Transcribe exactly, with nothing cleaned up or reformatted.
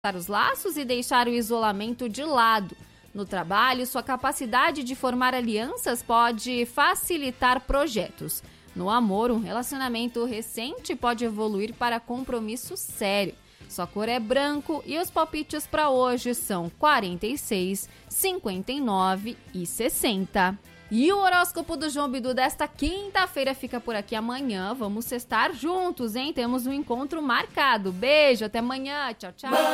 os laços e deixar o isolamento de lado. No trabalho, sua capacidade de formar alianças pode facilitar projetos. No amor, um relacionamento recente pode evoluir para compromisso sério. Sua cor é branco e os palpites para hoje são quarenta e seis, cinquenta e nove e sessenta. E o horóscopo do João Bidu desta quinta-feira fica por aqui. Amanhã vamos sextar juntos, hein? Temos um encontro marcado. Beijo, até amanhã. Tchau, tchau.